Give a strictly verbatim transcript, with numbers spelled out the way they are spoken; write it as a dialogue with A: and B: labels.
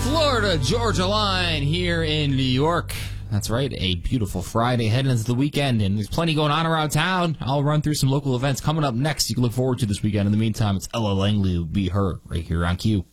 A: Florida Georgia line here in New York. That's right, a beautiful Friday heading into the weekend, and there's plenty going on around town. I'll run through some local events coming up next you can look forward to this weekend. In the meantime, it's Ella Langley, Be Her, right here on Q.